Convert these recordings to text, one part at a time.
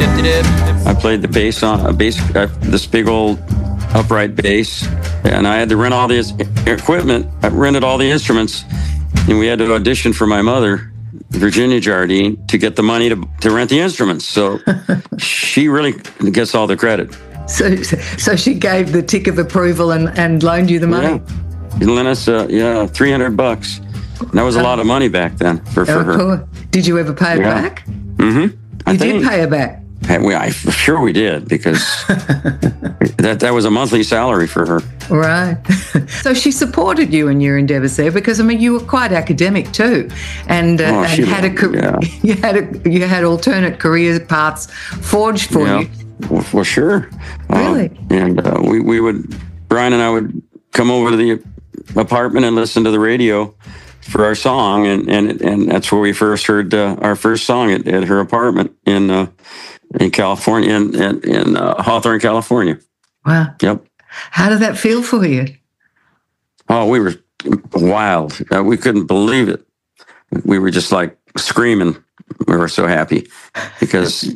I played the bass on a bass, this big old upright bass, and I had to rent all this equipment. I rented all the instruments, and we had to audition for my mother, Virginia Jardine, to get the money to rent the instruments. So she really gets all the credit. So she gave the tick of approval and loaned you the money. Yeah, she lent us $300. And that was a lot of money back then for her. Cool. Did you ever pay it back? Mm-hmm. You did pay her back. Sure we did, because that was a monthly salary for her. Right. So she supported you in your endeavours there, because I mean you were quite academic too, and had a career. Yeah. You had alternate career paths forged for you. Well, sure. Really? And Brian and I would come over to the apartment and listen to the radio for our song, and that's where we first heard our first song at her apartment in California, in Hawthorne, California. Wow. Yep. How did that feel for you? Oh, we were wild. We couldn't believe it. We were just like screaming. We were so happy because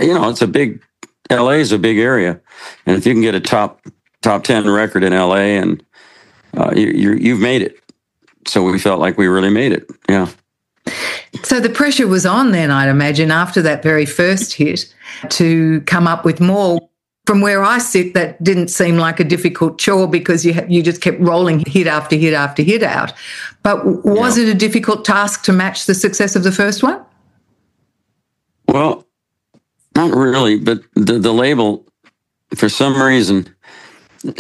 LA is a big area, and if you can get a top 10 record in LA, and you've made it. So we felt like we really made it. Yeah. So the pressure was on then, I'd imagine, after that very first hit, to come up with more. From where I sit, that didn't seem like a difficult chore, because you just kept rolling hit after hit after hit out. But was it a difficult task to match the success of the first one? Well, not really, but the label, for some reason,